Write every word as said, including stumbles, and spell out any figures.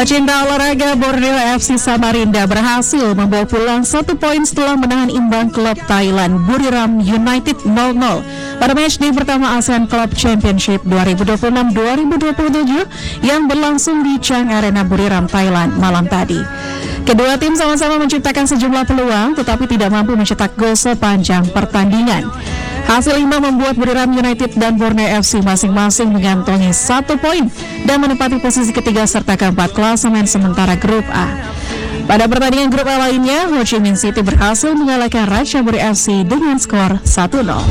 Pecinta olahraga Borneo F C Samarinda berhasil membawa pulang satu poin setelah menahan imbang klub Thailand Buriram United nol nol pada matchday pertama ASEAN Club Championship dua ribu dua puluh enam dua ribu dua puluh tujuh yang berlangsung di Chang Arena Buriram, Thailand malam tadi. Kedua tim sama-sama menciptakan sejumlah peluang tetapi tidak mampu mencetak gol sepanjang pertandingan. Hasil imbang membuat Buriram United dan Borneo F C masing-masing mengantongi satu poin dan menempati posisi ketiga serta keempat klasemen sementara grup A. Pada pertandingan grup A lainnya, Ho Chi Minh City berhasil mengalahkan Ratchaburi F C dengan skor satu nol.